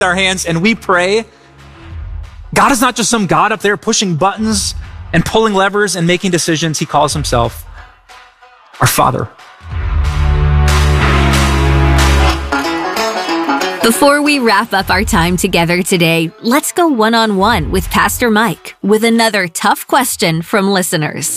our hands and we pray, God is not just some God up there pushing buttons and pulling levers and making decisions. He calls himself our Father. Before we wrap up our time together today, let's go one-on-one with Pastor Mike with another tough question from listeners.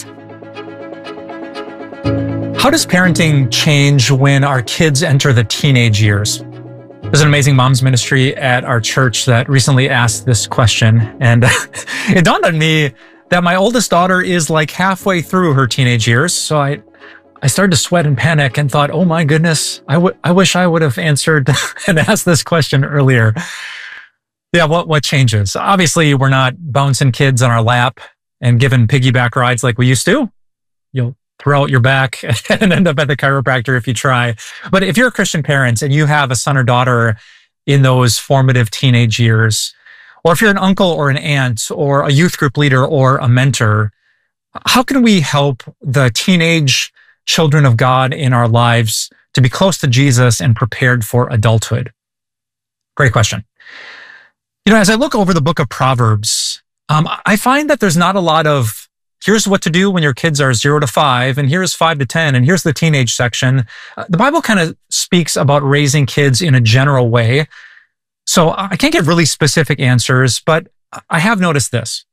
How does parenting change when our kids enter the teenage years? There's an amazing moms ministry at our church that recently asked this question, and it dawned on me that my oldest daughter is like halfway through her teenage years, so I started to sweat and panic and thought, oh my goodness, I wish I would have answered and asked this question earlier. Yeah, what changes? Obviously, we're not bouncing kids on our lap and giving piggyback rides like we used to. You'll throw out your back and end up at the chiropractor if you try. But if you're a Christian parent and you have a son or daughter in those formative teenage years, or if you're an uncle or an aunt or a youth group leader or a mentor, how can we help the teenage children of God in our lives to be close to Jesus and prepared for adulthood? Great question. As I look over the book of Proverbs, I find that there's not a lot of, here's what to do when your kids are 0 to 5, and here's 5 to 10, and here's the teenage section. The Bible kind of speaks about raising kids in a general way. So I can't give really specific answers, but I have noticed this.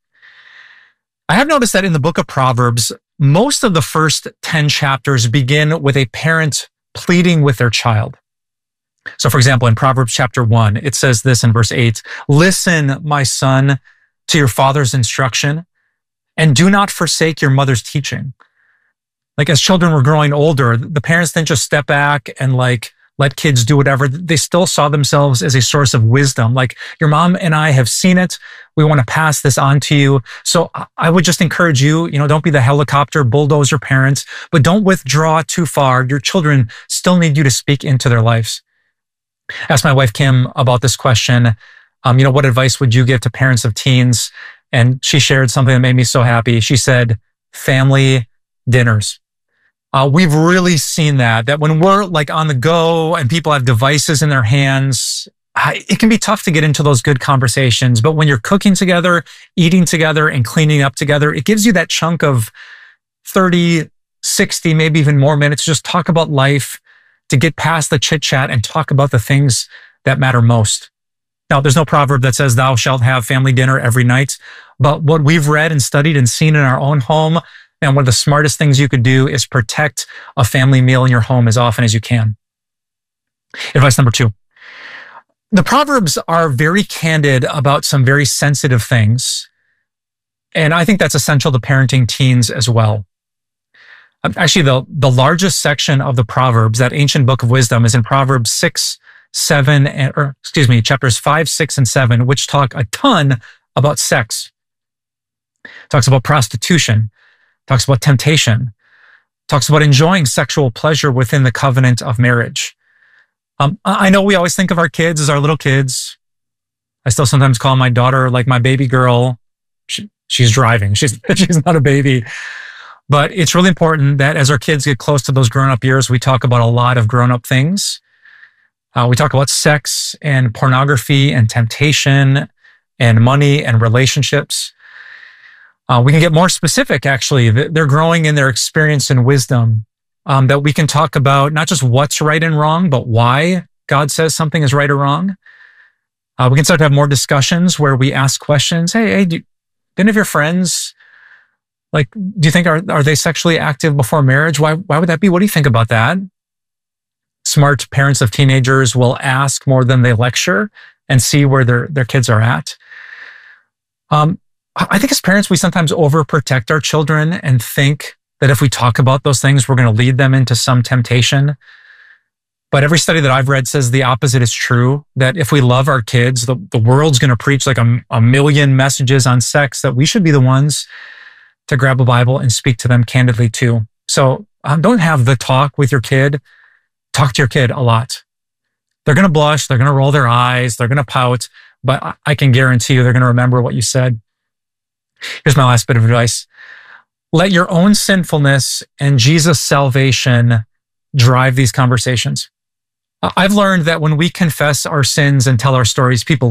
I have noticed that in the book of Proverbs, most of the first 10 chapters begin with a parent pleading with their child. So for example, in Proverbs chapter 1, it says this in verse 8, "Listen, my son, to your father's instruction, and do not forsake your mother's teaching." Like as children were growing older, the parents didn't just step back and let kids do whatever. They still saw themselves as a source of wisdom. Like, your mom and I have seen it. We want to pass this on to you. So I would just encourage you, don't be the helicopter bulldozer parents, but don't withdraw too far. Your children still need you to speak into their lives. I asked my wife, Kim, about this question. What advice would you give to parents of teens? And she shared something that made me so happy. She said, family dinners. We've really seen that when we're like on the go and people have devices in their hands, it can be tough to get into those good conversations. But when you're cooking together, eating together, and cleaning up together, it gives you that chunk of 30, 60, maybe even more minutes to just talk about life, to get past the chit chat and talk about the things that matter most. Now, there's no proverb that says thou shalt have family dinner every night, but what we've read and studied and seen in our own home, and one of the smartest things you could do is protect a family meal in your home as often as you can. Advice number 2. The Proverbs are very candid about some very sensitive things. And I think that's essential to parenting teens as well. Actually, the largest section of the Proverbs, that ancient book of wisdom, is in Proverbs chapters 5, 6, and 7, which talk a ton about sex. Talks about prostitution. Talks about temptation, talks about enjoying sexual pleasure within the covenant of marriage. I know we always think of our kids as our little kids. I still sometimes call my daughter like my baby girl. She's driving. She's not a baby. But it's really important that as our kids get close to those grown-up years, we talk about a lot of grown-up things. We talk about sex and pornography and temptation and money and relationships. We can get more specific, actually. They're growing in their experience and wisdom, that we can talk about not just what's right and wrong, but why God says something is right or wrong. We can start to have more discussions where we ask questions. Hey, do any of your friends, do you think, are they sexually active before marriage? Why would that be? What do you think about that? Smart parents of teenagers will ask more than they lecture and see where their kids are at. I think as parents, we sometimes overprotect our children and think that if we talk about those things, we're going to lead them into some temptation. But every study that I've read says the opposite is true, that if we love our kids, the world's going to preach like a million messages on sex, that we should be the ones to grab a Bible and speak to them candidly too. So don't have the talk with your kid. Talk to your kid a lot. They're going to blush. They're going to roll their eyes. They're going to pout. But I can guarantee you they're going to remember what you said. Here's my last bit of advice. Let your own sinfulness and Jesus' salvation drive these conversations. I've learned that when we confess our sins and tell our stories, people